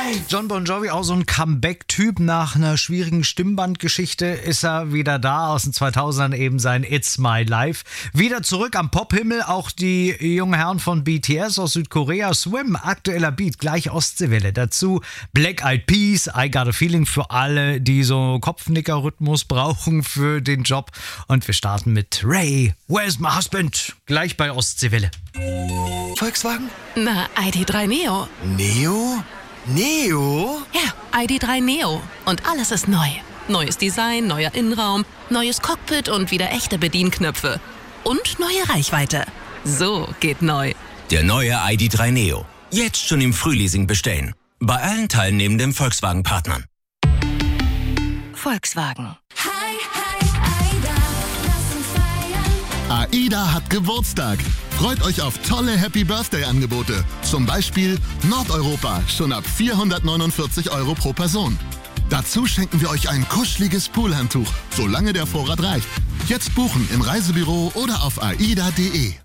John Bon Jovi, auch so ein Comeback-Typ. Nach einer schwierigen Stimmbandgeschichte ist er wieder da. Aus den 2000ern eben sein It's My Life. Wieder zurück am Pophimmel. Auch die jungen Herren von BTS aus Südkorea. Swim, aktueller Beat, gleich Ostseewelle. Dazu Black Eyed Peas, I Got a Feeling für alle, die so Kopfnicker-Rhythmus brauchen für den Job. Und wir starten mit Ray, Where's My Husband? Gleich bei Ostseewelle. Volkswagen? Na, ID.3 Neo. Neo? Neo? Ja, ID.3 Neo. Und alles ist neu. Neues Design, neuer Innenraum, neues Cockpit und wieder echte Bedienknöpfe. Und neue Reichweite. So geht neu. Der neue ID.3 Neo. Jetzt schon im Frühleasing bestellen. Bei allen teilnehmenden Volkswagen-Partnern. Volkswagen. AIDA hat Geburtstag. Freut euch auf tolle Happy-Birthday-Angebote. Zum Beispiel Nordeuropa, schon ab 449 € pro Person. Dazu schenken wir euch ein kuscheliges Poolhandtuch, solange der Vorrat reicht. Jetzt buchen im Reisebüro oder auf aida.de.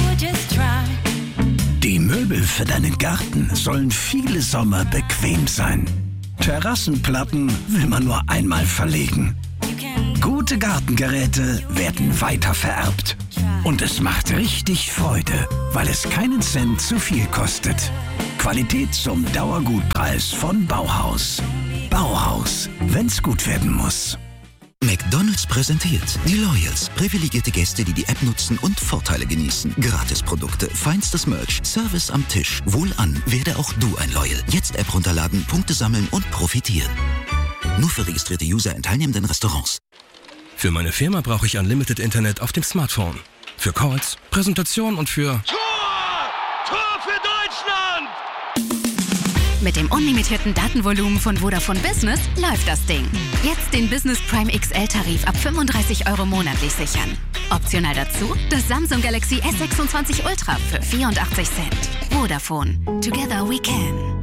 Die Möbel für deinen Garten sollen viele Sommer bequem sein. Terrassenplatten will man nur einmal verlegen. Gute Gartengeräte werden weitervererbt. Und es macht richtig Freude, weil es keinen Cent zu viel kostet. Qualität zum Dauergutpreis von Bauhaus. Bauhaus, wenn's gut werden muss. McDonald's präsentiert die Loyals. Privilegierte Gäste, die die App nutzen und Vorteile genießen. Gratisprodukte, feinstes Merch, Service am Tisch. Wohlan, werde auch du ein Loyal. Jetzt App runterladen, Punkte sammeln und profitieren. Nur für registrierte User in teilnehmenden Restaurants. Für meine Firma brauche ich Unlimited Internet auf dem Smartphone. Für Calls, Präsentation und für... Tor für Deutschland! Mit dem unlimitierten Datenvolumen von Vodafone Business läuft das Ding. Jetzt den Business Prime XL-Tarif ab 35 € monatlich sichern. Optional dazu das Samsung Galaxy S26 Ultra für 84 Cent. Vodafone. Together we can.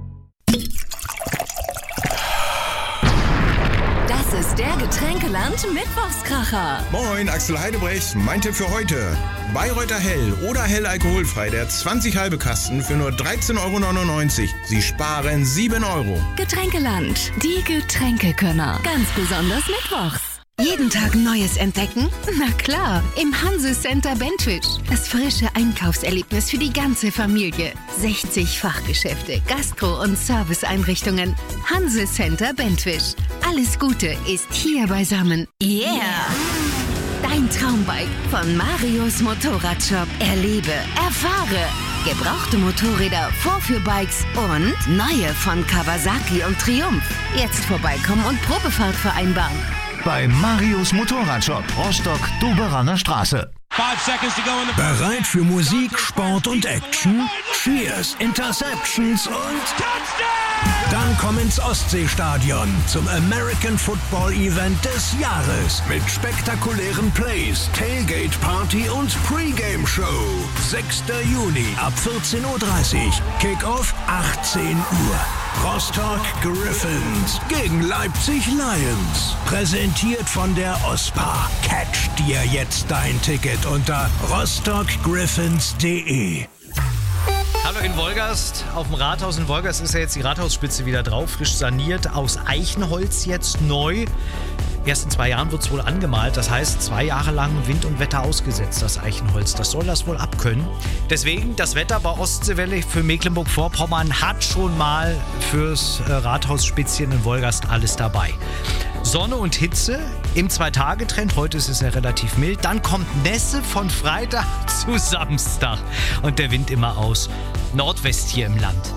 Das ist der Getränkeland-Mittwochskracher. Moin, Axel Heidebrecht. Mein Tipp für heute. Bayreuther Hell oder Hell alkoholfrei, der 20 halbe Kasten für nur 13,99 €. Sie sparen 7 €. Getränkeland, die Getränkekönner. Ganz besonders mittwochs. Jeden Tag Neues entdecken? Na klar, im Hanse Center Bentwisch. Das frische Einkaufserlebnis für die ganze Familie. 60 Fachgeschäfte, Gastro- und Serviceeinrichtungen. Hanse Center Bentwisch. Alles Gute ist hier beisammen. Yeah! Dein Traumbike von Marius Motorradshop. Erlebe, erfahre. Gebrauchte Motorräder, Vorführbikes und neue von Kawasaki und Triumph. Jetzt vorbeikommen und Probefahrt vereinbaren. Bei Marius Motorradshop, Rostock-Doberaner Straße. Bereit für Musik, Sport und Action? Cheers, Interceptions und Touchdown! Dann komm ins Ostseestadion zum American Football Event des Jahres mit spektakulären Plays, Tailgate Party und Pre-Game Show. 6. Juni ab 14:30 Uhr. Kickoff 18 Uhr. Rostock Griffins gegen Leipzig Lions. Präsentiert von der OSPA. Catch dir jetzt dein Ticket unter rostockgriffins.de. Hallo in Wolgast, auf dem Rathaus in Wolgast ist ja jetzt die Rathausspitze wieder drauf, frisch saniert, aus Eichenholz jetzt neu. Erst in 2 Jahren wird es wohl angemalt, das heißt 2 Jahre lang Wind und Wetter ausgesetzt, das Eichenholz. Das soll das wohl abkönnen. Deswegen, das Wetter bei Ostseewelle für Mecklenburg-Vorpommern hat schon mal fürs Rathausspitzchen in Wolgast alles dabei. Sonne und Hitze im 2-Tage-Trend. Heute ist es ja relativ mild. Dann kommt Nässe von Freitag zu Samstag. Und der Wind immer aus Nordwest hier im Land.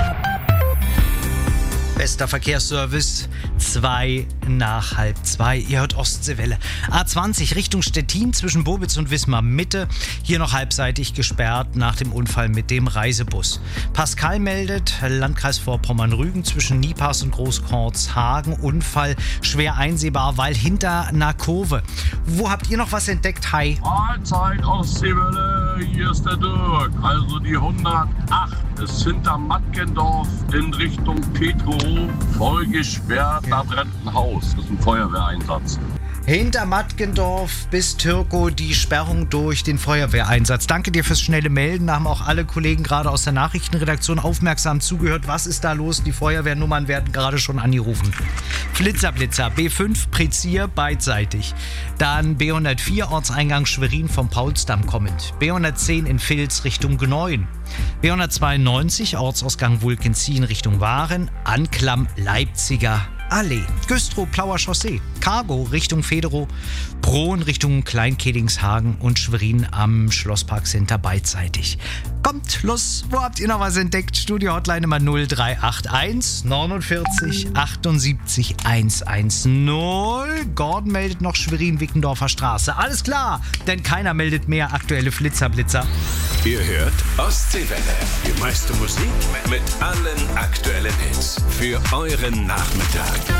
Bester Verkehrsservice, 2 nach 1:30. Ihr hört Ostseewelle. A20 Richtung Stettin zwischen Bobitz und Wismar Mitte. Hier noch halbseitig gesperrt nach dem Unfall mit dem Reisebus. Pascal meldet, Landkreis Vorpommern-Rügen zwischen Niepass und Großkortshagen. Unfall schwer einsehbar, weil hinter einer Kurve. Wo habt ihr noch was entdeckt? Hi. Mahlzeit Ostseewelle, hier ist der Dirk. Also die 108 ist hinter Matkendorf in Richtung Petrow voll gesperrt. Da brennt ein Haus. Das ist ein Feuerwehreinsatz. Hinter Mattgendorf bis Türkow die Sperrung durch den Feuerwehreinsatz. Danke dir fürs schnelle Melden. Da haben auch alle Kollegen gerade aus der Nachrichtenredaktion aufmerksam zugehört. Was ist da los? Die Feuerwehrnummern werden gerade schon angerufen. Flitzer, B5 Prezier beidseitig. Dann B104 Ortseingang Schwerin vom Paulsdamm kommend. B110 in Vils Richtung Gneuen. B192 Ortsausgang Wulkenzien Richtung Waren. Anklam Leipziger Allee. Güstrow Plauer Chaussee. Cargo Richtung Federow. Prohn Richtung Kleinkedlingshagen und Schwerin am Schlosspark Center beidseitig. Kommt, los, wo habt ihr noch was entdeckt? Studio Hotline Nummer 0381 49 78 110. Gordon meldet noch Schwerin-Wickendorfer Straße. Alles klar, denn keiner meldet mehr aktuelle Flitzer-Blitzer. Ihr hört Ostseewelle. Die meiste Musik mit allen aktuellen Hits für euren Nachmittag.